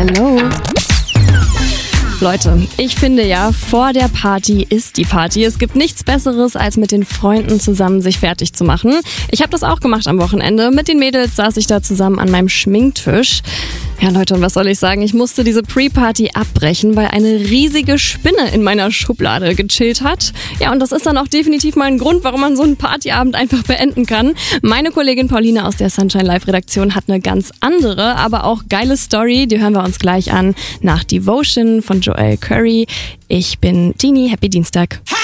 Hello. Leute, ich finde ja, vor der Party ist die Party. Es gibt nichts Besseres, als mit den Freunden zusammen sich fertig zu machen. Ich habe das auch gemacht am Wochenende. Mit den Mädels saß ich da zusammen an meinem Schminktisch. Ja Leute, und was soll ich sagen? Ich musste diese Pre-Party abbrechen, weil eine riesige Spinne in meiner Schublade gechillt hat. Ja, und das ist dann auch definitiv mal ein Grund, warum man so einen Partyabend einfach beenden kann. Meine Kollegin Pauline aus der Sunshine Live-Redaktion hat eine ganz andere, aber auch geile Story. Die hören wir uns gleich an nach Devotion von Joel Curry. Ich bin Dini, Happy Dienstag.